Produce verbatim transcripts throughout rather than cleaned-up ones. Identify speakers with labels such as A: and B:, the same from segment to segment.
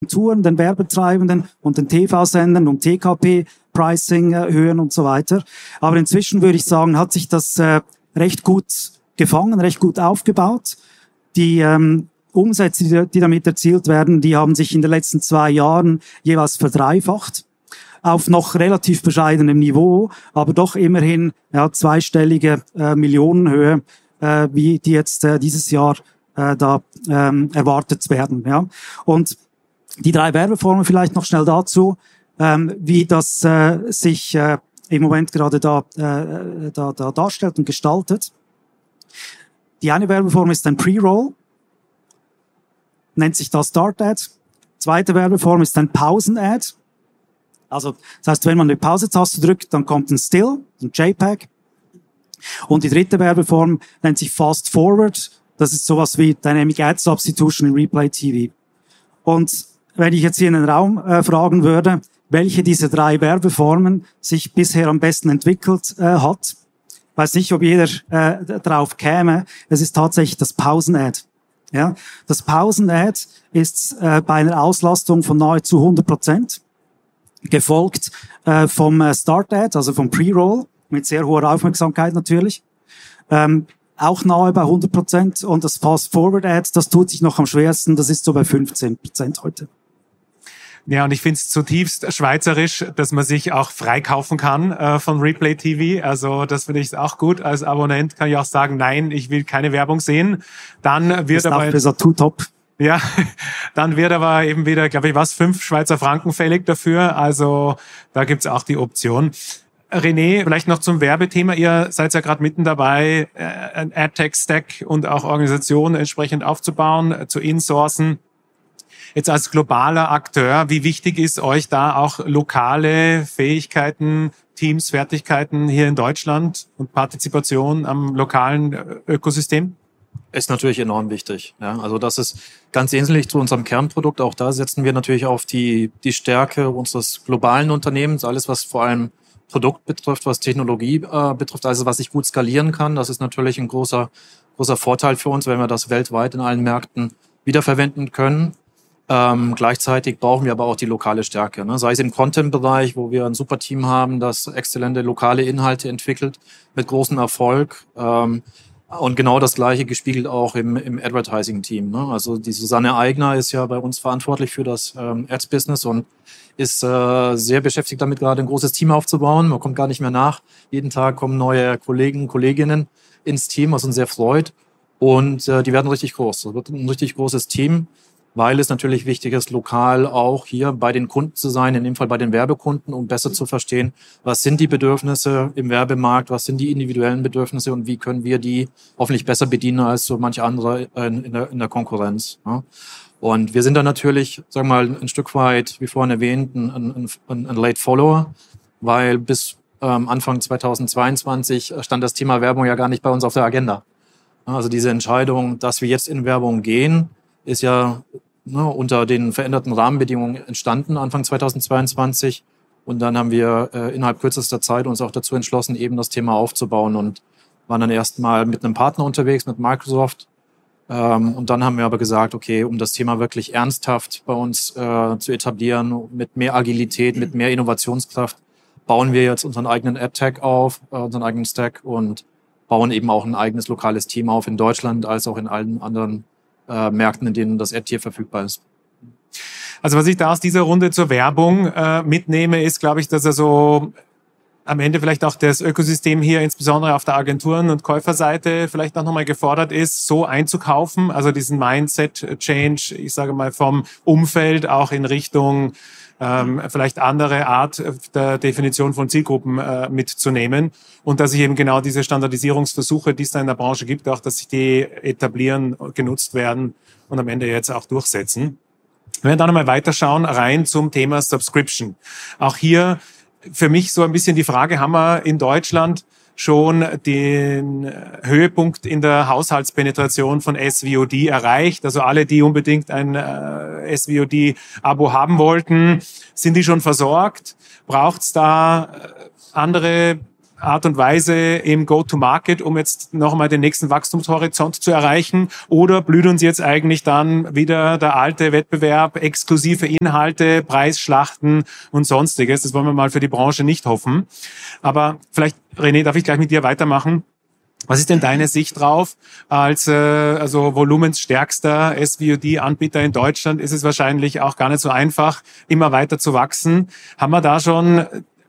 A: Agenturen, den Werbetreibenden und den T V-Sendern um T K P-Pricing äh, hören und so weiter. Aber inzwischen würde ich sagen, hat sich das äh, recht gut gefangen, recht gut aufgebaut. Die ähm, Umsätze, die, die damit erzielt werden, die haben sich in den letzten zwei Jahren jeweils verdreifacht. Auf noch relativ bescheidenem Niveau, aber doch immerhin ja, zweistellige äh, Millionenhöhe, äh, wie die jetzt äh, dieses Jahr äh, da ähm, erwartet werden. Ja. Und die drei Werbeformen vielleicht noch schnell dazu, ähm, wie das äh, sich äh, im Moment gerade da, äh, da, da darstellt und gestaltet. Die eine Werbeform ist ein Pre-Roll, nennt sich da Start-Ad. Zweite Werbeform ist ein Pausen-Ad. Also, das heißt, wenn man eine Pause-Taste drückt, dann kommt ein Still, ein JPEG. Und die dritte Werbeform nennt sich Fast Forward. Das ist sowas wie Dynamic Ad Substitution in Replay T V. Und wenn ich jetzt hier in den Raum äh, fragen würde, welche dieser drei Werbeformen sich bisher am besten entwickelt äh, hat, weiß nicht, ob jeder äh, drauf käme. Es ist tatsächlich das Pausen-Ad. Ja, das Pausen-Ad ist äh, bei einer Auslastung von nahezu hundert Prozent, gefolgt äh, vom äh, Start-Ad, also vom Pre-Roll, mit sehr hoher Aufmerksamkeit natürlich. Ähm, auch nahe bei hundert Prozent. Und das Fast-Forward-Ad, das tut sich noch am schwersten, das ist so bei fünfzehn Prozent heute.
B: Ja, und ich finde es zutiefst schweizerisch, dass man sich auch freikaufen kann äh, von Replay T V. Also das finde ich auch gut. Als Abonnent kann ich auch sagen, nein, ich will keine Werbung sehen. Dann wird
A: das
B: aber...
A: Das ist too top.
B: Ja, dann wird aber eben wieder, glaube ich, was, fünf Schweizer Franken fällig dafür. Also da gibt's auch die Option. René, vielleicht noch zum Werbethema. Ihr seid ja gerade mitten dabei, ein AdTech-Stack und auch Organisationen entsprechend aufzubauen, zu insourcen. Jetzt als globaler Akteur, wie wichtig ist euch da auch lokale Fähigkeiten, Teams, Fertigkeiten hier in Deutschland und Partizipation am lokalen Ökosystem?
C: Ist natürlich enorm wichtig. Ja, also das ist ganz ähnlich zu unserem Kernprodukt. Auch da setzen wir natürlich auf die, die Stärke unseres globalen Unternehmens. Alles, was vor allem Produkt betrifft, was Technologie äh, betrifft, also was ich gut skalieren kann. Das ist natürlich ein großer, großer Vorteil für uns, wenn wir das weltweit in allen Märkten wiederverwenden können. Ähm, gleichzeitig brauchen wir aber auch die lokale Stärke, ne? Sei es im Content-Bereich, wo wir ein super Team haben, das exzellente lokale Inhalte entwickelt, mit großem Erfolg. Ähm, und genau das Gleiche gespiegelt auch im, im Advertising-Team, ne? Also die Susanne Eigner ist ja bei uns verantwortlich für das ähm, Ads-Business und ist äh, sehr beschäftigt damit, gerade ein großes Team aufzubauen. Man kommt gar nicht mehr nach. Jeden Tag kommen neue Kollegen, Kolleginnen ins Team, was uns sehr freut. Und äh, die werden richtig groß. Das wird ein richtig großes Team, weil es natürlich wichtig ist, lokal auch hier bei den Kunden zu sein, in dem Fall bei den Werbekunden, um besser zu verstehen, was sind die Bedürfnisse im Werbemarkt, was sind die individuellen Bedürfnisse und wie können wir die hoffentlich besser bedienen als so manch andere in der, in der Konkurrenz. Ja. Und wir sind dann natürlich, sagen wir mal, ein Stück weit, wie vorhin erwähnt, ein, ein, ein Late Follower, weil bis ähm, Anfang zweitausendzweiundzwanzig stand das Thema Werbung ja gar nicht bei uns auf der Agenda. Also diese Entscheidung, dass wir jetzt in Werbung gehen, ist ja ne, unter den veränderten Rahmenbedingungen entstanden, Anfang zweitausendzweiundzwanzig. Und dann haben wir äh, innerhalb kürzester Zeit uns auch dazu entschlossen, eben das Thema aufzubauen und waren dann erstmal mit einem Partner unterwegs, mit Microsoft. Ähm, und dann haben wir aber gesagt, okay, um das Thema wirklich ernsthaft bei uns äh, zu etablieren, mit mehr Agilität, mit mehr Innovationskraft, bauen wir jetzt unseren eigenen Ad-Tech auf, äh, unseren eigenen Stack und bauen eben auch ein eigenes lokales Team auf in Deutschland, als auch in allen anderen Äh, Märkten, in denen das Ad-Tier verfügbar ist.
B: Also was ich da aus dieser Runde zur Werbung äh, mitnehme, ist, glaube ich, dass er so am Ende vielleicht auch das Ökosystem hier, insbesondere auf der Agenturen- und Käuferseite, vielleicht auch nochmal gefordert ist, so einzukaufen, also diesen Mindset-Change, ich sage mal vom Umfeld auch in Richtung ähm, vielleicht andere Art der Definition von Zielgruppen äh, mitzunehmen und dass sich eben genau diese Standardisierungsversuche, die es da in der Branche gibt, auch, dass sich die etablieren, genutzt werden und am Ende jetzt auch durchsetzen. Wenn wir dann nochmal weiterschauen, rein zum Thema Subscription. Auch hier für mich so ein bisschen die Frage, haben wir in Deutschland schon den Höhepunkt in der Haushaltspenetration von S V O D erreicht? Also alle, die unbedingt ein äh, S V O D-Abo haben wollten, sind die schon versorgt? Braucht es da andere Art und Weise im Go-to-Market, um jetzt noch einmal den nächsten Wachstumshorizont zu erreichen? Oder blüht uns jetzt eigentlich dann wieder der alte Wettbewerb, exklusive Inhalte, Preisschlachten und Sonstiges? Das wollen wir mal für die Branche nicht hoffen. Aber vielleicht, René, darf ich gleich mit dir weitermachen? Was ist denn deine Sicht drauf? Als äh, also volumensstärkster S V O D-Anbieter in Deutschland ist es wahrscheinlich auch gar nicht so einfach, immer weiter zu wachsen. Haben wir da schon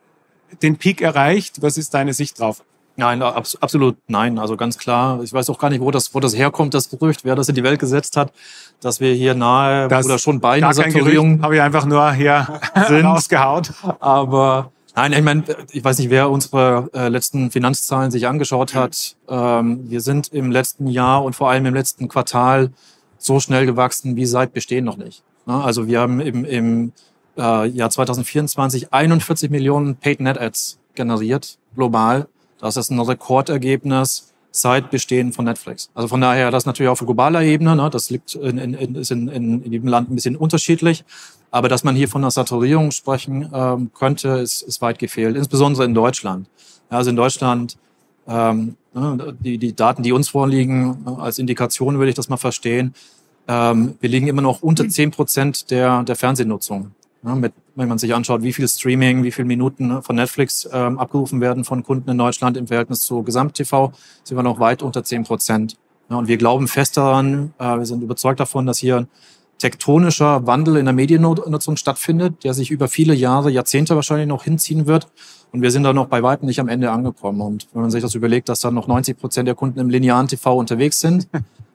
B: den Peak erreicht? Was ist deine Sicht drauf?
C: Nein, abs- absolut nein. Also ganz klar, ich weiß auch gar nicht, wo das, wo das herkommt, das Gerücht, wer das in die Welt gesetzt hat, dass wir hier nahe
B: das
C: oder schon bei einer
B: Saturierung habe ich einfach nur hier rausgehaut.
C: Aber nein, ich meine, ich weiß nicht, wer unsere äh, letzten Finanzzahlen sich angeschaut hat. Ähm, wir sind im letzten Jahr und vor allem im letzten Quartal so schnell gewachsen wie seit Bestehen noch nicht. Ja, also wir haben im, im äh, Jahr zwanzig vierundzwanzig einundvierzig Millionen Paid Net Ads generiert, global. Das ist ein Rekordergebnis seit Bestehen von Netflix. Also von daher, das natürlich auf globaler Ebene, ne, das liegt in, in, in, ist in, in, in jedem Land ein bisschen unterschiedlich. Aber dass man hier von einer Saturierung sprechen ähm, könnte, ist, ist weit gefehlt, insbesondere in Deutschland. Ja, also in Deutschland, ähm, die, die Daten, die uns vorliegen, als Indikation würde ich das mal verstehen, ähm, wir liegen immer noch unter zehn Prozent der, der Fernsehnutzung. Ja, mit, wenn man sich anschaut, wie viel Streaming, wie viele Minuten von Netflix ähm, abgerufen werden von Kunden in Deutschland im Verhältnis zu Gesamt-T V, sind wir noch weit unter zehn Prozent. Ja, und wir glauben fest daran, äh, wir sind überzeugt davon, dass hier tektonischer Wandel in der Mediennutzung stattfindet, der sich über viele Jahre, Jahrzehnte wahrscheinlich noch hinziehen wird. Und wir sind da noch bei weitem nicht am Ende angekommen. Und wenn man sich das überlegt, dass dann noch neunzig Prozent der Kunden im linearen T V unterwegs sind,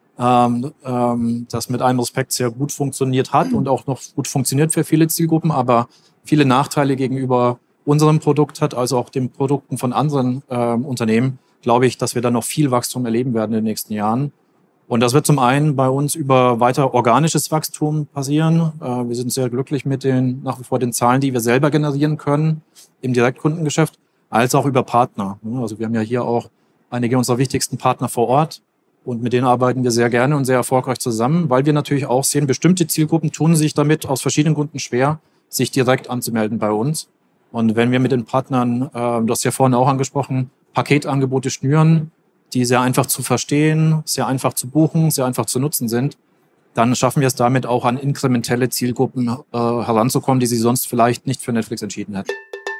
C: ähm, ähm, das mit allem Respekt sehr gut funktioniert hat und auch noch gut funktioniert für viele Zielgruppen, aber viele Nachteile gegenüber unserem Produkt hat, also auch den Produkten von anderen ähm, Unternehmen, glaube ich, dass wir da noch viel Wachstum erleben werden in den nächsten Jahren. Und das wird zum einen bei uns über weiter organisches Wachstum passieren. Wir sind sehr glücklich mit den nach wie vor den Zahlen, die wir selber generieren können im Direktkundengeschäft, als auch über Partner. Also wir haben ja hier auch einige unserer wichtigsten Partner vor Ort und mit denen arbeiten wir sehr gerne und sehr erfolgreich zusammen, weil wir natürlich auch sehen, bestimmte Zielgruppen tun sich damit aus verschiedenen Gründen schwer, sich direkt anzumelden bei uns. Und wenn wir mit den Partnern, du hast ja vorhin auch angesprochen, Paketangebote schnüren, die sehr einfach zu verstehen, sehr einfach zu buchen, sehr einfach zu nutzen sind, dann schaffen wir es damit auch an inkrementelle Zielgruppen äh, heranzukommen, die sie sonst vielleicht nicht für Netflix entschieden hätten.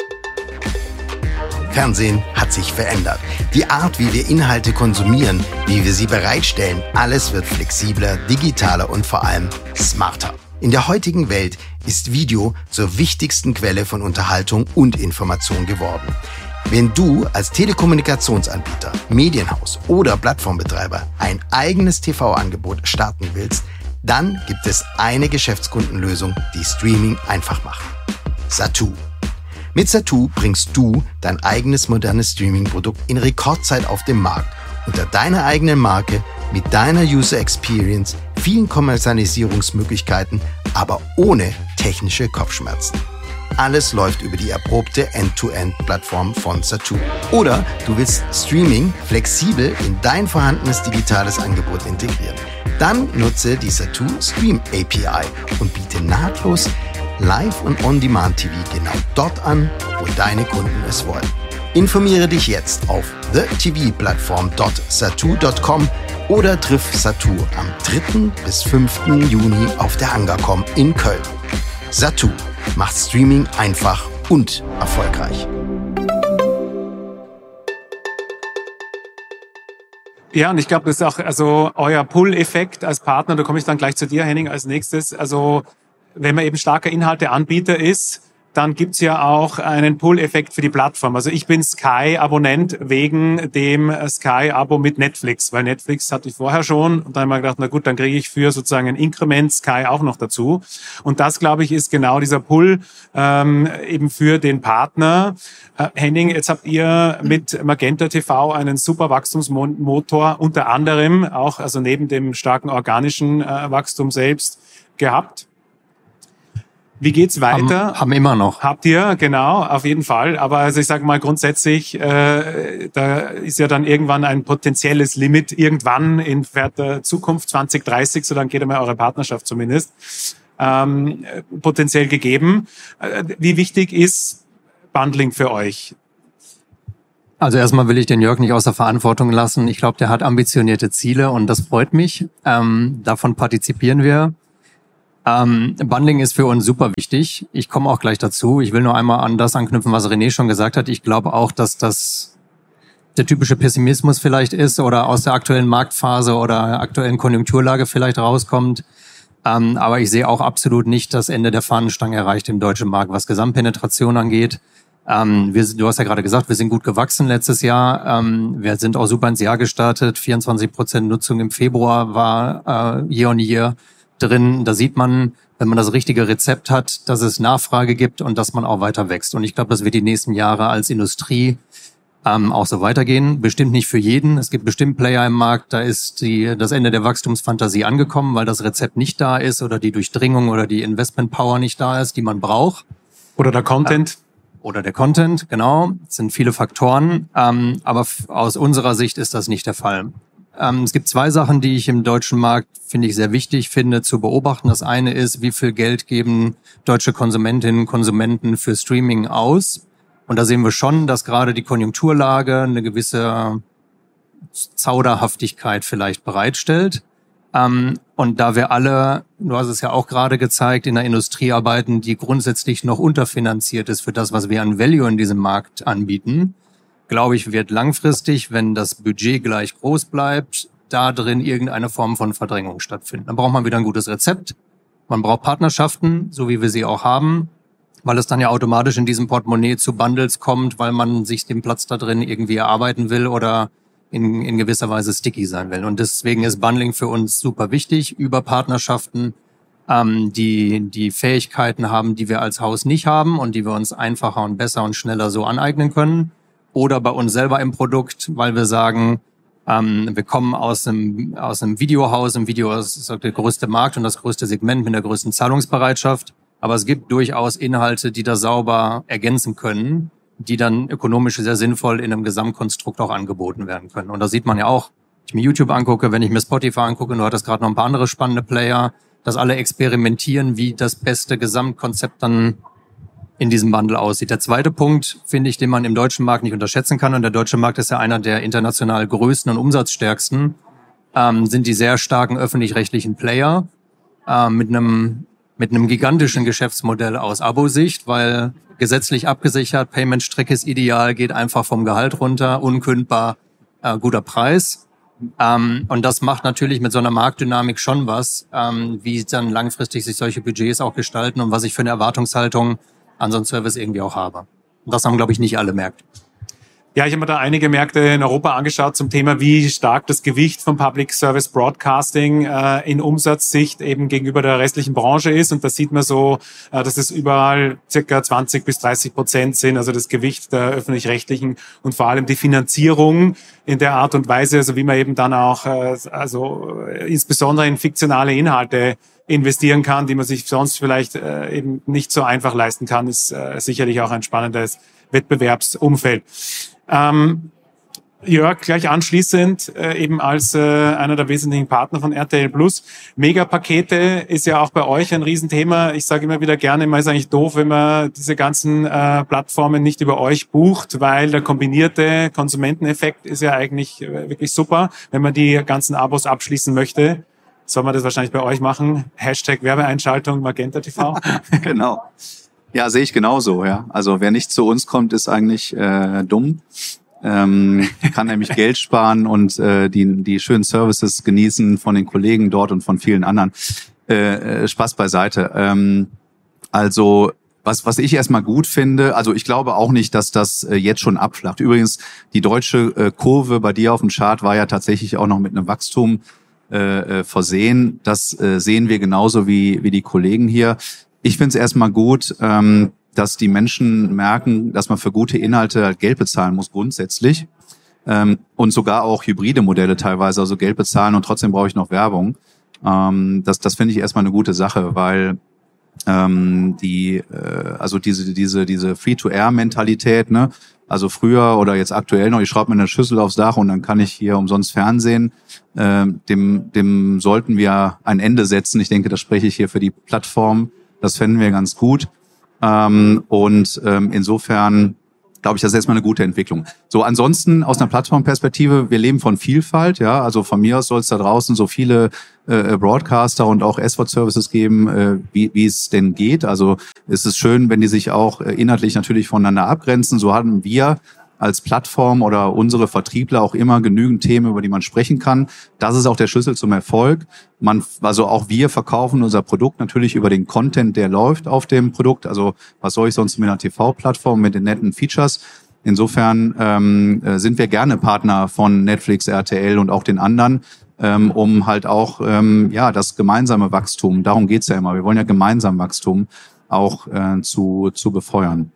D: Fernsehen hat sich verändert. Die Art, wie wir Inhalte konsumieren, wie wir sie bereitstellen, alles wird flexibler, digitaler und vor allem smarter. In der heutigen Welt ist Video zur wichtigsten Quelle von Unterhaltung und Information geworden. Wenn du als Telekommunikationsanbieter, Medienhaus oder Plattformbetreiber ein eigenes T V-Angebot starten willst, dann gibt es eine Geschäftskundenlösung, die Streaming einfach macht. Zattoo. Mit Zattoo bringst du dein eigenes modernes Streaming-Produkt in Rekordzeit auf den Markt, unter deiner eigenen Marke, mit deiner User Experience, vielen Kommerzialisierungsmöglichkeiten, aber ohne technische Kopfschmerzen. Alles läuft über die erprobte End-to-End-Plattform von Zattoo. Oder du willst Streaming flexibel in dein vorhandenes digitales Angebot integrieren. Dann nutze die Zattoo Stream A P I und biete nahtlos Live- und On-Demand-T V genau dort an, wo deine Kunden es wollen. Informiere dich jetzt auf the t v plattform dot zattoo dot com oder triff Zattoo am dritten bis fünften Juni auf der Angacom in Köln. Zattoo macht Streaming einfach und erfolgreich.
B: Ja, und ich glaube, das ist auch also euer Pull-Effekt als Partner, da komme ich dann gleich zu dir, Henning, als nächstes. Also wenn man eben starker Inhalteanbieter ist, dann gibt's ja auch einen Pull-Effekt für die Plattform. Also ich bin Sky-Abonnent wegen dem Sky-Abo mit Netflix, weil Netflix hatte ich vorher schon und dann habe ich mir gedacht, na gut, dann kriege ich für sozusagen ein Inkrement Sky auch noch dazu. Und das, glaube ich, ist genau dieser Pull ähm, eben für den Partner. Äh, Henning, jetzt habt ihr mit Magenta T V einen super Wachstumsmotor, unter anderem auch, also neben dem starken organischen äh, Wachstum selbst gehabt. Wie geht's weiter?
E: Haben, haben immer noch.
B: Habt ihr, genau, auf jeden Fall. Aber also ich sage mal grundsätzlich, äh, da ist ja dann irgendwann ein potenzielles Limit irgendwann in der Zukunft zwanzig dreißig, so dann geht einmal eure Partnerschaft zumindest, ähm, potenziell gegeben. Äh, wie wichtig ist Bundling für euch?
E: Also erstmal will ich den Jörg nicht außer Verantwortung lassen. Ich glaube, der hat ambitionierte Ziele und das freut mich. Ähm, davon partizipieren wir. Ähm, Bundling ist für uns super wichtig. Ich komme auch gleich dazu. Ich will nur einmal an das anknüpfen, was René schon gesagt hat. Ich glaube auch, dass das der typische Pessimismus vielleicht ist oder aus der aktuellen Marktphase oder aktuellen Konjunkturlage vielleicht rauskommt. Ähm, aber ich sehe auch absolut nicht das Ende der Fahnenstange erreicht im deutschen Markt, was Gesamtpenetration angeht. Ähm, wir, du hast ja gerade gesagt, wir sind gut gewachsen letztes Jahr. Ähm, wir sind auch super ins Jahr gestartet. vierundzwanzig Prozent Nutzung im Februar war äh, year on year drin. Da sieht man, wenn man das richtige Rezept hat, dass es Nachfrage gibt und dass man auch weiter wächst. Und ich glaube, das wird die nächsten Jahre als Industrie ähm, auch so weitergehen. Bestimmt nicht für jeden. Es gibt bestimmt Player im Markt, da ist die, das Ende der Wachstumsfantasie angekommen, weil das Rezept nicht da ist oder die Durchdringung oder die Investment Power nicht da ist, die man braucht.
B: Oder der Content.
E: Ja. Oder der Content, genau. Es sind viele Faktoren. Ähm, aber f- aus unserer Sicht ist das nicht der Fall. Ähm, es gibt zwei Sachen, die ich im deutschen Markt, finde ich, sehr wichtig finde zu beobachten. Das eine ist, wie viel Geld geben deutsche Konsumentinnen und Konsumenten für Streaming aus? Und da sehen wir schon, dass gerade die Konjunkturlage eine gewisse Zauderhaftigkeit vielleicht bereitstellt. Ähm, und da wir alle, du hast es ja auch gerade gezeigt, in der Industrie arbeiten, die grundsätzlich noch unterfinanziert ist für das, was wir an Value in diesem Markt anbieten, glaube ich, wird langfristig, wenn das Budget gleich groß bleibt, da drin irgendeine Form von Verdrängung stattfinden. Dann braucht man wieder ein gutes Rezept. Man braucht Partnerschaften, so wie wir sie auch haben, weil es dann ja automatisch in diesem Portemonnaie zu Bundles kommt, weil man sich den Platz da drin irgendwie erarbeiten will oder in, in gewisser Weise sticky sein will. Und deswegen ist Bundling für uns super wichtig, über Partnerschaften, ähm, die die Fähigkeiten haben, die wir als Haus nicht haben und die wir uns einfacher und besser und schneller so aneignen können. Oder bei uns selber im Produkt, weil wir sagen, ähm, wir kommen aus einem, aus einem Videohaus. Im Video ist der größte Markt und das größte Segment mit der größten Zahlungsbereitschaft. Aber es gibt durchaus Inhalte, die das sauber ergänzen können, die dann ökonomisch sehr sinnvoll in einem Gesamtkonstrukt auch angeboten werden können. Und da sieht man ja auch, wenn ich mir YouTube angucke, wenn ich mir Spotify angucke, du hattest gerade noch ein paar andere spannende Player, dass alle experimentieren, wie das beste Gesamtkonzept dann in diesem Bundle aussieht. Der zweite Punkt, finde ich, den man im deutschen Markt nicht unterschätzen kann, und der deutsche Markt ist ja einer der international größten und umsatzstärksten, ähm, sind die sehr starken öffentlich-rechtlichen Player äh, mit einem mit einem gigantischen Geschäftsmodell aus Abo-Sicht, weil gesetzlich abgesichert, Payment-Strecke ist ideal, geht einfach vom Gehalt runter, unkündbar, äh, guter Preis. Ähm, und das macht natürlich mit so einer Marktdynamik schon was, ähm, wie dann langfristig sich solche Budgets auch gestalten und was ich für eine Erwartungshaltung an so einen Service irgendwie auch habe. Und das haben, glaube ich, nicht alle Märkte.
B: Ja, ich habe mir da einige Märkte in Europa angeschaut zum Thema, wie stark das Gewicht von Public Service Broadcasting äh, in Umsatzsicht eben gegenüber der restlichen Branche ist. Und da sieht man so, äh, dass es überall circa zwanzig bis dreißig Prozent sind, also das Gewicht der öffentlich-rechtlichen und vor allem die Finanzierung in der Art und Weise, also wie man eben dann auch, äh, also äh, insbesondere in fiktionale Inhalte investieren kann, die man sich sonst vielleicht äh, eben nicht so einfach leisten kann, ist äh, sicherlich auch ein spannendes Wettbewerbsumfeld. Ähm, Jörg, gleich anschließend, äh, eben als äh, einer der wesentlichen Partner von R T L Plus. Megapakete ist ja auch bei euch ein Riesenthema. Ich sage immer wieder gerne, man ist eigentlich doof, wenn man diese ganzen äh, Plattformen nicht über euch bucht, weil der kombinierte Konsumenteneffekt ist ja eigentlich äh, wirklich super. Wenn man die ganzen Abos abschließen möchte, soll man das wahrscheinlich bei euch machen. Hashtag Werbeeinschaltung Magenta T V.
F: Genau. Ja, sehe ich genauso, ja. Also wer nicht zu uns kommt, ist eigentlich äh, dumm. Ähm, kann nämlich Geld sparen und äh, die, die schönen Services genießen von den Kollegen dort und von vielen anderen. Äh, äh, Spaß beiseite. Ähm, also was, was ich erstmal gut finde, also ich glaube auch nicht, dass das äh, jetzt schon abflacht. Übrigens, die deutsche äh, Kurve bei dir auf dem Chart war ja tatsächlich auch noch mit einem Wachstum äh, versehen. Das äh, sehen wir genauso wie, wie die Kollegen hier. Ich finde es erstmal gut, ähm, dass die Menschen merken, dass man für gute Inhalte halt Geld bezahlen muss grundsätzlich ähm, und sogar auch hybride Modelle teilweise, also Geld bezahlen und trotzdem brauche ich noch Werbung. Ähm, das das finde ich erstmal eine gute Sache, weil ähm, die äh, also diese diese diese Free-to-Air-Mentalität, ne, also früher oder jetzt aktuell noch, ich schraube mir eine Schüssel aufs Dach und dann kann ich hier umsonst Fernsehen. Ähm, dem dem sollten wir ein Ende setzen. Ich denke, das spreche ich hier für die Plattform. Das fänden wir ganz gut. Ähm, und ähm, insofern glaube ich, das ist erstmal eine gute Entwicklung. So, ansonsten aus einer Plattformperspektive, wir leben von Vielfalt, ja, also von mir aus soll es da draußen so viele äh, Broadcaster und auch S V O D-Services geben, äh, wie, wie es denn geht. Also es ist schön, wenn die sich auch äh, inhaltlich natürlich voneinander abgrenzen. So haben wir als Plattform oder unsere Vertriebler auch immer genügend Themen, über die man sprechen kann. Das ist auch der Schlüssel zum Erfolg. Man, also auch wir verkaufen unser Produkt natürlich über den Content, der läuft auf dem Produkt. Also was soll ich sonst mit einer T V-Plattform mit den netten Features? Insofern ähm, sind wir gerne Partner von Netflix, R T L und auch den anderen, ähm, um halt auch ähm, ja das gemeinsame Wachstum, darum geht's ja immer. Wir wollen ja gemeinsam Wachstum auch äh, zu zu befeuern.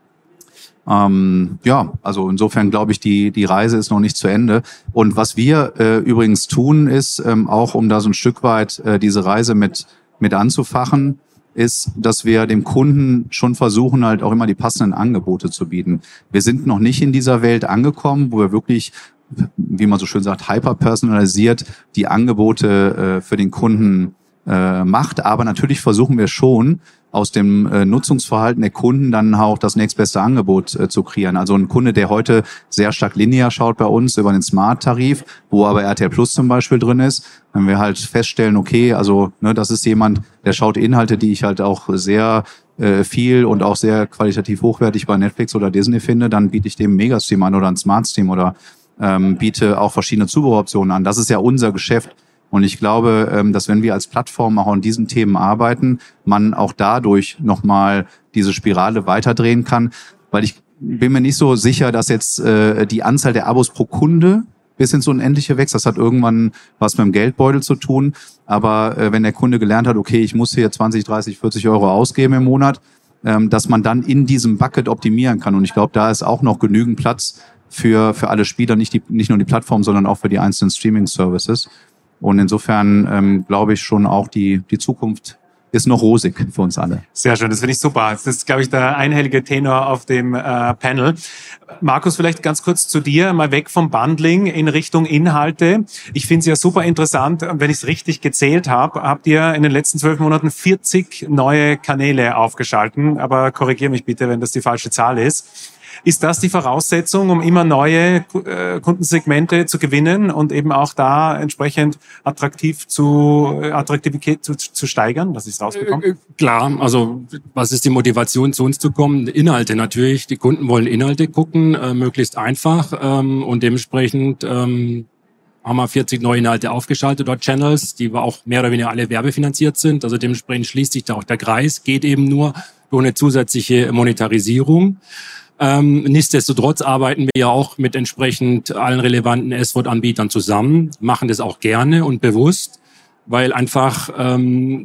F: Ähm, ja, also insofern glaube ich, die die Reise ist noch nicht zu Ende. Und was wir äh, übrigens tun, ist ähm, auch, um da so ein Stück weit äh, diese Reise mit mit anzufachen, ist, dass wir dem Kunden schon versuchen, halt auch immer die passenden Angebote zu bieten. Wir sind noch nicht in dieser Welt angekommen, wo wir wirklich, wie man so schön sagt, hyperpersonalisiert die Angebote äh, für den Kunden äh, macht. Aber natürlich versuchen wir schon, aus dem äh, Nutzungsverhalten der Kunden dann auch das nächstbeste Angebot äh, zu kreieren. Also ein Kunde, der heute sehr stark linear schaut bei uns über den Smart-Tarif, wo aber R T L Plus zum Beispiel drin ist, wenn wir halt feststellen, okay, also ne, das ist jemand, der schaut Inhalte, die ich halt auch sehr äh, viel und auch sehr qualitativ hochwertig bei Netflix oder Disney finde, dann biete ich dem Megastream an oder ein Smart-Stream oder ähm, biete auch verschiedene Zubehöroptionen an. Das ist ja unser Geschäft. Und ich glaube, dass wenn wir als Plattform auch an diesen Themen arbeiten, man auch dadurch nochmal diese Spirale weiterdrehen kann. Weil ich bin mir nicht so sicher, dass jetzt die Anzahl der Abos pro Kunde bis ins Unendliche wächst. Das hat irgendwann was mit dem Geldbeutel zu tun. Aber wenn der Kunde gelernt hat, okay, ich muss hier zwanzig, dreißig, vierzig Euro ausgeben im Monat, dass man dann in diesem Bucket optimieren kann. Und ich glaube, da ist auch noch genügend Platz für für alle Spieler, nicht die nicht nur die Plattform, sondern auch für die einzelnen Streaming-Services. Und insofern ähm, glaube ich schon auch, die die Zukunft ist noch rosig für uns alle.
B: Sehr schön, das finde ich super. Das ist, glaube ich, der einhellige Tenor auf dem äh, Panel. Markus, vielleicht ganz kurz zu dir, mal weg vom Bundling in Richtung Inhalte. Ich finde es ja super interessant, wenn ich es richtig gezählt habe, habt ihr in den letzten zwölf Monaten vierzig neue Kanäle aufgeschalten. Aber korrigiere mich bitte, wenn das die falsche Zahl ist. Ist das die Voraussetzung, um immer neue äh, Kundensegmente zu gewinnen und eben auch da entsprechend attraktiv zu äh, Attraktivität zu, zu steigern? Das ist rausgekommen.
G: Äh, klar, also was ist die Motivation, zu uns zu kommen? Inhalte natürlich. Die Kunden wollen Inhalte gucken, äh, möglichst einfach ähm, und dementsprechend ähm, haben wir vierzig neue Inhalte aufgeschaltet, dort Channels, die auch mehr oder weniger alle werbefinanziert sind. Also dementsprechend schließt sich da auch der Kreis, geht eben nur durch eine zusätzliche Monetarisierung. Ähm, nichtsdestotrotz arbeiten wir ja auch mit entsprechend allen relevanten S V O D-Anbietern zusammen, machen das auch gerne und bewusst, weil einfach ähm,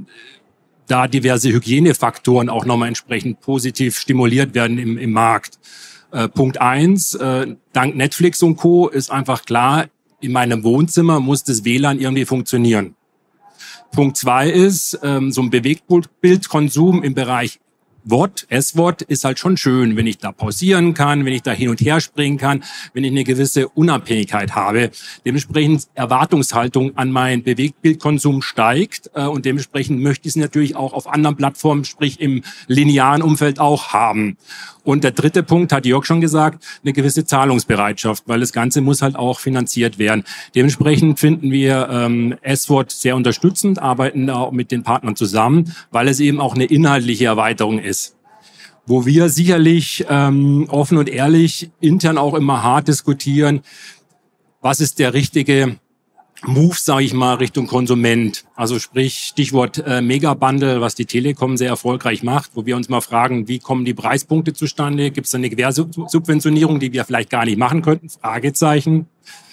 G: da diverse Hygienefaktoren auch nochmal entsprechend positiv stimuliert werden im, im Markt. Äh, Punkt eins, äh, dank Netflix und Co. ist einfach klar, in meinem Wohnzimmer muss das W L A N irgendwie funktionieren. Punkt zwei ist, ähm, so ein Bewegtbildkonsum im Bereich V O D, S V O D ist halt schon schön, wenn ich da pausieren kann, wenn ich da hin und her springen kann, wenn ich eine gewisse Unabhängigkeit habe. Dementsprechend Erwartungshaltung an meinen Bewegtbildkonsum steigt äh, und dementsprechend möchte ich es natürlich auch auf anderen Plattformen, sprich im linearen Umfeld auch haben. Und der dritte Punkt, hat Jörg schon gesagt, eine gewisse Zahlungsbereitschaft, weil das Ganze muss halt auch finanziert werden. Dementsprechend finden wir ähm, S V O D sehr unterstützend, arbeiten auch mit den Partnern zusammen, weil es eben auch eine inhaltliche Erweiterung ist. Wo wir sicherlich ähm, offen und ehrlich intern auch immer hart diskutieren, was ist der richtige Move, sage ich mal, Richtung Konsument. Also sprich Stichwort äh, Mega-Bundle, was die Telekom sehr erfolgreich macht, wo wir uns mal fragen, wie kommen die Preispunkte zustande? Gibt es eine Quersubventionierung, die wir vielleicht gar nicht machen könnten? Fragezeichen.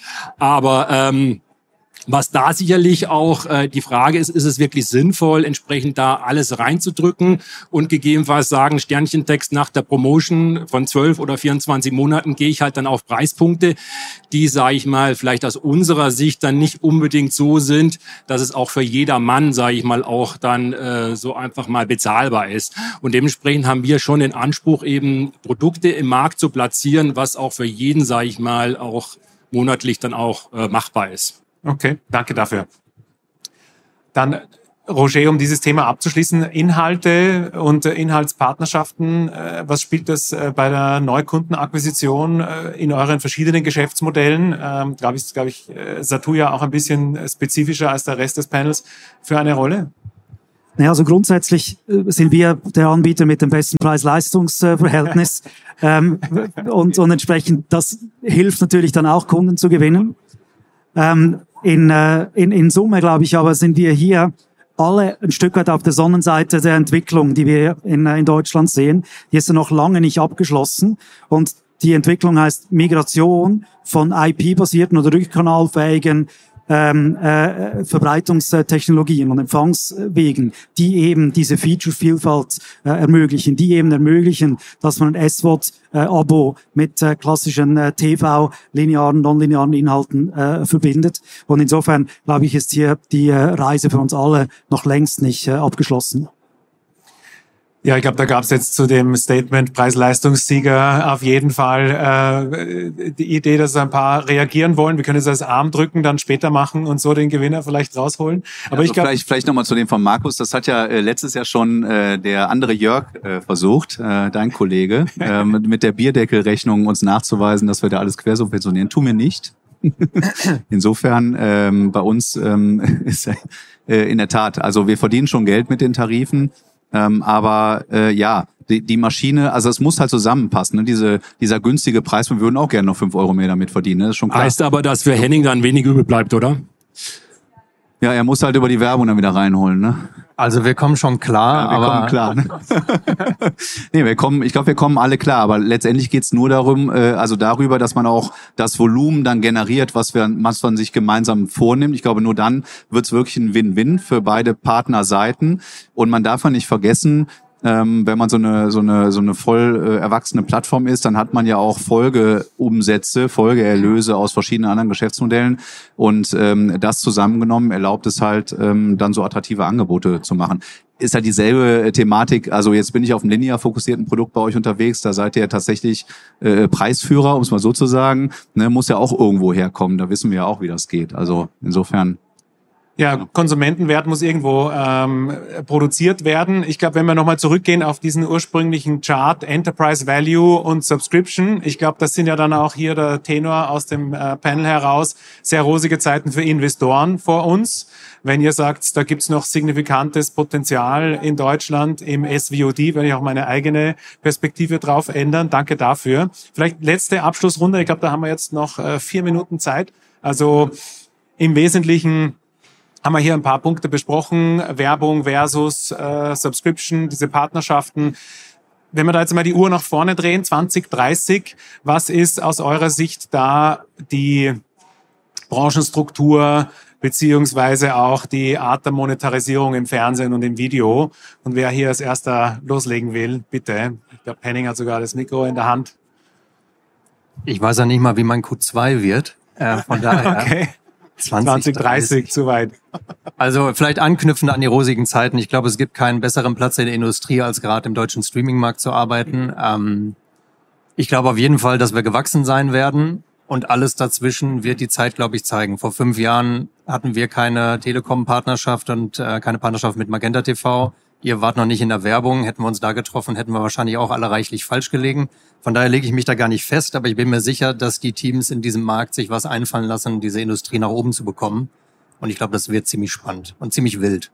G: Aber ähm, was da sicherlich auch äh, die Frage ist, ist es wirklich sinnvoll, entsprechend da alles reinzudrücken und gegebenenfalls sagen, Sternchentext nach der Promotion von zwölf oder vierundzwanzig Monaten gehe ich halt dann auf Preispunkte, die, sage ich mal, vielleicht aus unserer Sicht dann nicht unbedingt so sind, dass es auch für jedermann, sage ich mal, auch dann äh, so einfach mal bezahlbar ist. Und dementsprechend haben wir schon den Anspruch, eben Produkte im Markt zu platzieren, was auch für jeden, sage ich mal, auch monatlich dann auch äh, machbar ist.
B: Okay, danke dafür. Dann Roger, um dieses Thema abzuschließen, Inhalte und Inhaltspartnerschaften, was spielt das bei der Neukundenakquisition in euren verschiedenen Geschäftsmodellen? Ähm, glaube ich, glaube ich, Zattoo ja auch ein bisschen spezifischer als der Rest des Panels für eine Rolle?
A: Ja, also grundsätzlich sind wir der Anbieter mit dem besten Preis-Leistungs-Verhältnis ähm, und, und entsprechend, das hilft natürlich dann auch, Kunden zu gewinnen. Ähm, in, äh, in, in Summe, glaube ich, aber sind wir hier alle ein Stück weit auf der Sonnenseite der Entwicklung, die wir in, in Deutschland sehen. Die ist ja noch lange nicht abgeschlossen. Und die Entwicklung heißt Migration von I P-basierten oder rückkanalfähigen ähm, äh, Verbreitungstechnologien und Empfangswegen, die eben diese Feature-Vielfalt äh, ermöglichen, die eben ermöglichen, dass man ein S V O D-Abo mit äh, klassischen äh, T V, linearen, nonlinearen Inhalten äh, verbindet. Und insofern, glaube ich, ist hier die äh, Reise für uns alle noch längst nicht äh, abgeschlossen.
B: Ja, ich glaube, da gab es jetzt zu dem Statement Preis-Leistungssieger auf jeden Fall äh, die Idee, dass ein paar reagieren wollen. Wir können es als Arm drücken, dann später machen und so den Gewinner vielleicht rausholen. Aber
F: also
B: ich glaube,
F: vielleicht, vielleicht nochmal zu dem von Markus. Das hat ja äh, letztes Jahr schon äh, der andere Jörg äh, versucht, äh, dein Kollege, äh, mit, mit der Bierdeckelrechnung uns nachzuweisen, dass wir da alles quersubventionieren. Tun wir nicht. Insofern ähm, bei uns ähm, ist äh, in der Tat, also wir verdienen schon Geld mit den Tarifen. Ähm, aber äh, ja, die, die Maschine, also es muss halt zusammenpassen. Ne? Diese, dieser günstige Preis, wir würden auch gerne noch fünf Euro mehr damit verdienen, ne? Das ist schon klar.
G: Heißt aber, dass für Henning dann wenig übrig bleibt, oder?
F: Ja, er muss halt über die Werbung dann wieder reinholen, ne?
E: Also wir kommen schon klar,
F: ja, wir
E: aber
F: kommen klar. Ne? nee, wir kommen, ich glaube, wir kommen alle klar, aber letztendlich geht's nur darum, äh, also darüber, dass man auch das Volumen dann generiert, was wir, was man sich gemeinsam vornimmt. Ich glaube, nur dann wird's wirklich ein Win-Win für beide Partnerseiten. Und man darf ja nicht vergessen, Ähm, wenn man so eine so eine so eine voll äh, erwachsene Plattform ist, dann hat man ja auch Folgeumsätze, Folgeerlöse aus verschiedenen anderen Geschäftsmodellen und ähm, das zusammengenommen erlaubt es halt ähm, dann so attraktive Angebote zu machen. Ist halt dieselbe Thematik, also jetzt bin ich auf einem linear fokussierten Produkt bei euch unterwegs, da seid ihr ja tatsächlich äh, Preisführer, um es mal so zu sagen, ne, muss ja auch irgendwo herkommen, da wissen wir ja auch, wie das geht. Also insofern
B: ja, Konsumentenwert muss irgendwo ähm, produziert werden. Ich glaube, wenn wir nochmal zurückgehen auf diesen ursprünglichen Chart, Enterprise Value und Subscription, ich glaube, das sind ja dann auch hier der Tenor aus dem äh, Panel heraus, sehr rosige Zeiten für Investoren vor uns. Wenn ihr sagt, da gibt's noch signifikantes Potenzial in Deutschland im S V O D, werde ich auch meine eigene Perspektive drauf ändern. Danke dafür. Vielleicht letzte Abschlussrunde. Ich glaube, da haben wir jetzt noch äh, vier Minuten Zeit. Also im Wesentlichen haben wir hier ein paar Punkte besprochen, Werbung versus äh, Subscription, diese Partnerschaften. Wenn wir da jetzt mal die Uhr nach vorne drehen, zwanzig dreißig, was ist aus eurer Sicht da die Branchenstruktur beziehungsweise auch die Art der Monetarisierung im Fernsehen und im Video? Und wer hier als erster loslegen will, bitte. Ich glaube, Henning hat sogar das Mikro in der Hand.
E: Ich weiß ja nicht mal, wie mein Q zwei wird. Äh, von daher.
B: Okay. zwanzig dreißig, zu weit.
E: Also vielleicht anknüpfend an die rosigen Zeiten. Ich glaube, es gibt keinen besseren Platz in der Industrie, als gerade im deutschen Streaming-Markt zu arbeiten. Ähm, ich glaube auf jeden Fall, dass wir gewachsen sein werden. Und alles dazwischen wird die Zeit, glaube ich, zeigen. Vor fünf Jahren hatten wir keine Telekom-Partnerschaft und äh, keine Partnerschaft mit Magenta T V. Ihr wart noch nicht in der Werbung. Hätten wir uns da getroffen, hätten wir wahrscheinlich auch alle reichlich falsch gelegen. Von daher lege ich mich da gar nicht fest, aber ich bin mir sicher, dass die Teams in diesem Markt sich was einfallen lassen, diese Industrie nach oben zu bekommen. Und ich glaube, das wird ziemlich spannend und ziemlich wild.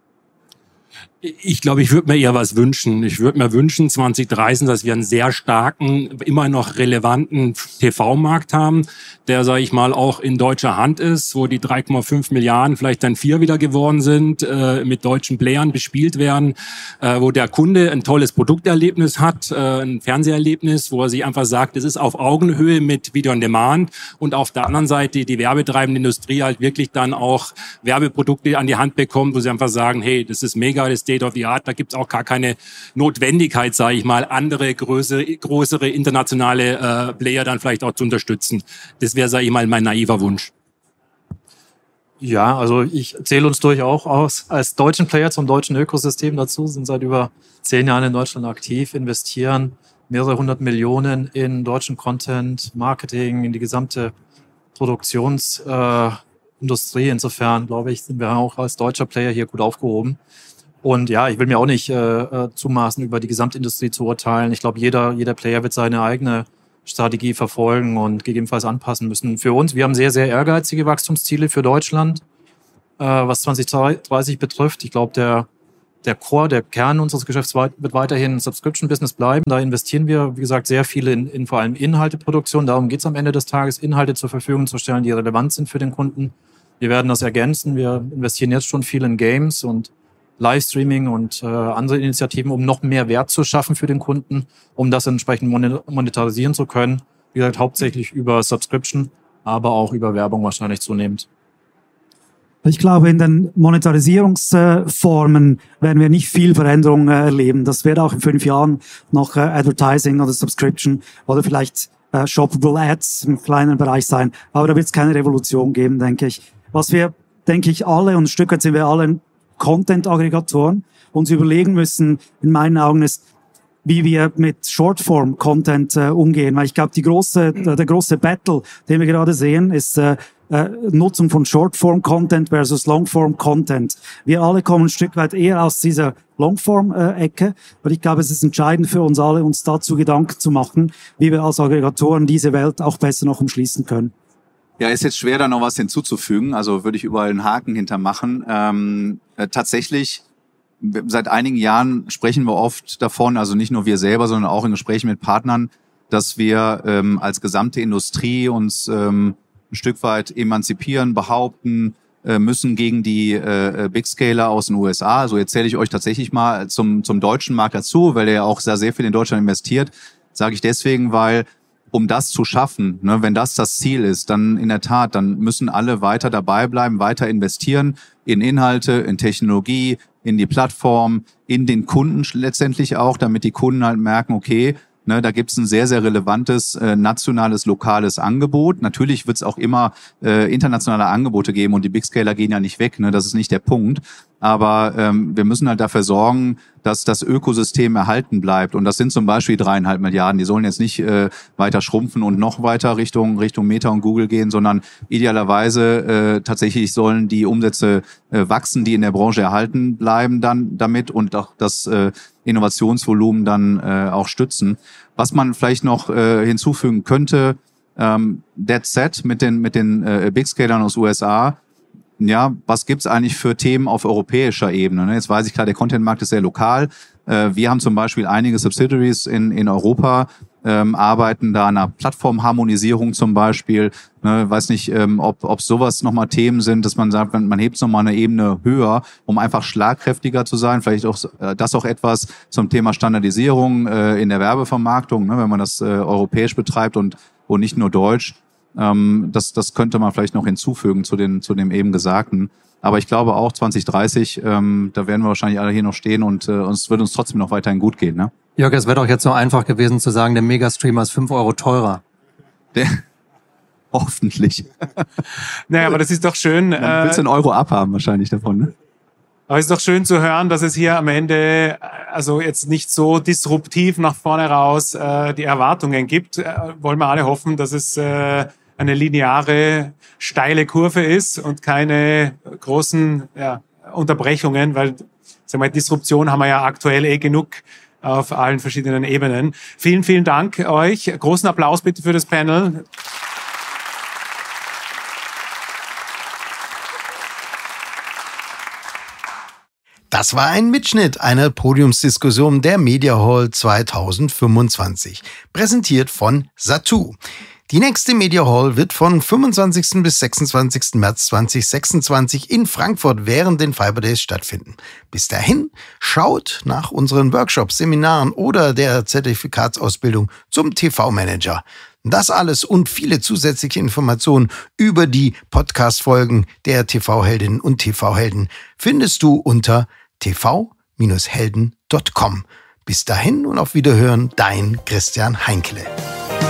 G: Ich glaube, ich würde mir eher was wünschen. Ich würde mir wünschen, zwanzig dreißig, dass wir einen sehr starken, immer noch relevanten T V-Markt haben, der, sage ich mal, auch in deutscher Hand ist, wo die drei Komma fünf Milliarden vielleicht dann vier wieder geworden sind, äh, mit deutschen Playern bespielt werden, äh, wo der Kunde ein tolles Produkterlebnis hat, äh, ein Fernseherlebnis, wo er sich einfach sagt, es ist auf Augenhöhe mit Video on Demand und auf der anderen Seite die werbetreibende Industrie halt wirklich dann auch Werbeprodukte an die Hand bekommt, wo sie einfach sagen, hey, das ist mega, das State of the Art, da gibt's auch gar keine Notwendigkeit, sage ich mal, andere größere, größere internationale äh, Player dann vielleicht auch zu unterstützen. Das wäre, sage ich mal, mein naiver Wunsch.
C: Ja, also ich zähle uns durchaus aus als deutschen Player zum deutschen Ökosystem dazu, sind seit über zehn Jahren in Deutschland aktiv, investieren mehrere hundert Millionen in deutschen Content, Marketing, in die gesamte Produktions, äh, Industrie. Insofern, glaube ich, sind wir auch als deutscher Player hier gut aufgehoben. Und ja, ich will mir auch nicht äh, zumaßen, über die Gesamtindustrie zu urteilen. Ich glaube, jeder, jeder Player wird seine eigene Strategie verfolgen und gegebenenfalls anpassen müssen. Für uns, wir haben sehr, sehr ehrgeizige Wachstumsziele für Deutschland, äh, was zwanzig dreißig betrifft. Ich glaube, der Der Core, der Kern unseres Geschäfts wird weiterhin Subscription-Business bleiben. Da investieren wir, wie gesagt, sehr viel in, in vor allem Inhalteproduktion. Darum geht es am Ende des Tages, Inhalte zur Verfügung zu stellen, die relevant sind für den Kunden. Wir werden das ergänzen. Wir investieren jetzt schon viel in Games und Livestreaming und äh, andere Initiativen, um noch mehr Wert zu schaffen für den Kunden, um das entsprechend monetarisieren zu können. Wie gesagt, hauptsächlich über Subscription, aber auch über Werbung wahrscheinlich zunehmend.
A: Ich glaube, in den Monetarisierungsformen werden wir nicht viel Veränderung erleben. Das wird auch in fünf Jahren noch Advertising oder Subscription oder vielleicht Shoppable Ads im kleinen Bereich sein. Aber da wird es keine Revolution geben, denke ich. Was wir, denke ich, alle, und ein Stück weit sind wir alle Content-Aggregatoren, uns überlegen müssen, in meinen Augen, ist, wie wir mit Shortform-Content äh, umgehen. Weil ich glaube, die große, der große Battle, den wir gerade sehen, ist äh, äh, Nutzung von Shortform-Content versus Longform-Content. Wir alle kommen ein Stück weit eher aus dieser Longform-Ecke. Und ich glaube, es ist entscheidend für uns alle, uns dazu Gedanken zu machen, wie wir als Aggregatoren diese Welt auch besser noch umschließen können.
F: Ja, ist jetzt schwer, da noch was hinzuzufügen. Also würde ich überall einen Haken hintermachen. Ähm, äh, tatsächlich Seit einigen Jahren sprechen wir oft davon, also nicht nur wir selber, sondern auch in Gesprächen mit Partnern, dass wir ähm, als gesamte Industrie uns ähm, ein Stück weit emanzipieren, behaupten äh, müssen gegen die äh, Big Scaler aus den U S A. Also jetzt zähle ich euch tatsächlich mal zum zum deutschen Markt dazu, weil der ja auch sehr, sehr viel in Deutschland investiert. Sage ich deswegen, weil um das zu schaffen, ne, wenn das das Ziel ist, dann in der Tat, dann müssen alle weiter dabei bleiben, weiter investieren in Inhalte, in Technologie, in die Plattform, in den Kunden letztendlich auch, damit die Kunden halt merken, okay, ne, da gibt's ein sehr, sehr relevantes äh, nationales, lokales Angebot. Natürlich wird's auch immer äh, internationale Angebote geben und die Big Scaler gehen ja nicht weg, ne, das ist nicht der Punkt. Aber ähm, wir müssen halt dafür sorgen, dass das Ökosystem erhalten bleibt. Und das sind zum Beispiel dreieinhalb Milliarden. Die sollen jetzt nicht äh, weiter schrumpfen und noch weiter Richtung Richtung Meta und Google gehen, sondern idealerweise äh, tatsächlich sollen die Umsätze äh, wachsen, die in der Branche erhalten bleiben dann damit und auch das äh, Innovationsvolumen dann äh, auch stützen. Was man vielleicht noch äh, hinzufügen könnte, ähm, that said, mit den mit den äh, Big Scalern aus U S A. Ja, was gibt's eigentlich für Themen auf europäischer Ebene? Jetzt weiß ich klar, der Content-Markt ist sehr lokal. Wir haben zum Beispiel einige Subsidiaries in, in Europa, ähm, arbeiten da an einer Plattformharmonisierung zum Beispiel. Ne, weiß nicht, ähm, ob, ob sowas nochmal Themen sind, dass man sagt, man, man hebt es nochmal eine Ebene höher, um einfach schlagkräftiger zu sein. Vielleicht auch äh, das auch etwas zum Thema Standardisierung äh, in der Werbevermarktung, ne, wenn man das äh, europäisch betreibt und, und nicht nur deutsch. Ähm, das, das könnte man vielleicht noch hinzufügen zu den, zu dem eben Gesagten. Aber ich glaube auch zwanzig dreißig, ähm, da werden wir wahrscheinlich alle hier noch stehen und äh, es wird uns trotzdem noch weiterhin gut gehen, ne?
E: Jörg, es wäre doch jetzt so einfach gewesen zu sagen, der Megastreamer ist fünf Euro teurer.
F: Der, hoffentlich.
B: Naja, aber das ist doch schön.
F: Dann willst du einen Euro abhaben wahrscheinlich davon, ne?
B: Aber es ist doch schön zu hören, dass es hier am Ende also jetzt nicht so disruptiv nach vorne raus äh, die Erwartungen gibt. Äh, wollen wir alle hoffen, dass es äh, eine lineare, steile Kurve ist und keine großen ja, Unterbrechungen, weil sag mal, Disruption haben wir ja aktuell eh genug auf allen verschiedenen Ebenen. Vielen, vielen Dank euch. Großen Applaus bitte für das Panel.
D: Das war ein Mitschnitt einer Podiumsdiskussion der Media Hall zwanzig fünfundzwanzig, präsentiert von Zattoo. Die nächste Media Hall wird von fünfundzwanzigsten bis sechsundzwanzigsten März zweitausendsechsundzwanzig in Frankfurt während den Fiber Days stattfinden. Bis dahin schaut nach unseren Workshops, Seminaren oder der Zertifikatsausbildung zum T V-Manager. Das alles und viele zusätzliche Informationen über die Podcast-Folgen der T V-Heldinnen und T V-Helden findest du unter t v Bindestrich helden Punkt com. Bis dahin und auf Wiederhören, dein Christian Heinkele.